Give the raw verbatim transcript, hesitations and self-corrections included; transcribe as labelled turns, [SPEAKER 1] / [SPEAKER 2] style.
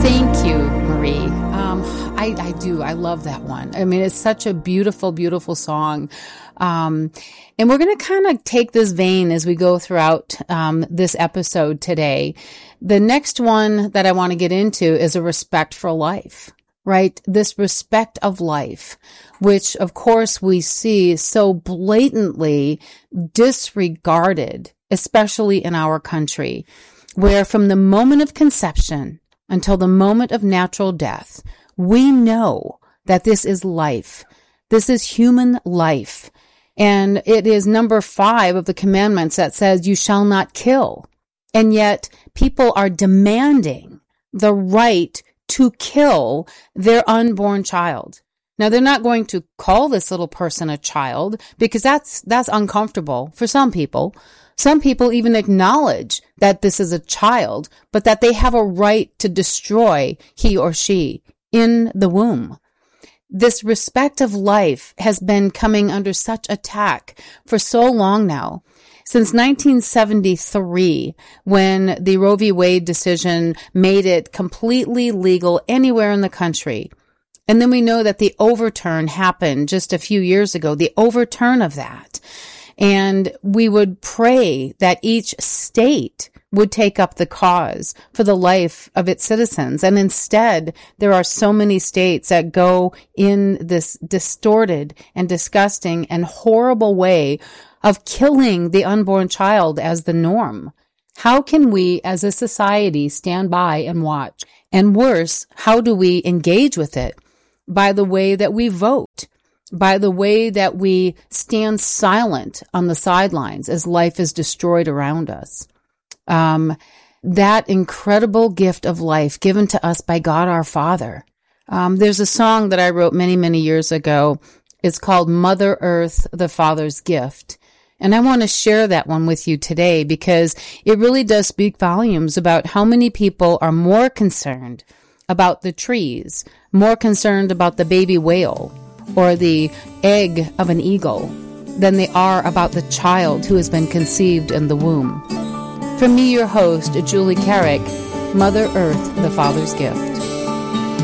[SPEAKER 1] Thank you, Marie. Um, I, I do. I love that one. I mean, it's such a beautiful, beautiful song. Um, and we're going to kind of take this vein as we go throughout um, this episode today. The next one that I want to get into is a respect for life, right? This respect of life, which of course we see so blatantly disregarded, especially in our country, where from the moment of conception until the moment of natural death, we know that this is life. This is human life. And it is number five of the commandments that says, you shall not kill. And yet people are demanding the right to kill their unborn child. Now, they're not going to call this little person a child because that's, that's uncomfortable for some people. Some people even acknowledge that this is a child, but that they have a right to destroy he or she in the womb. This respect of life has been coming under such attack for so long now. Since nineteen seventy-three, when the Roe v. Wade decision made it completely legal anywhere in the country. And then we know that the overturn happened just a few years ago, the overturn of that. And we would pray that each state would take up the cause for the life of its citizens. And instead, there are so many states that go in this distorted and disgusting and horrible way of killing the unborn child as the norm. How can we as a society stand by and watch? And worse, how do we engage with it? By the way that we vote. By the way that we stand silent on the sidelines as life is destroyed around us. Um, that incredible gift of life given to us by God our Father. Um, there's a song that I wrote many, many years ago. It's called Mother Earth, the Father's Gift. And I want to share that one with you today because it really does speak volumes about how many people are more concerned about the trees, more concerned about the baby whale, or the egg of an eagle than they are about the child who has been conceived in the womb. From me, your host, Julie Carrick, Mother Earth, the Father's Gift.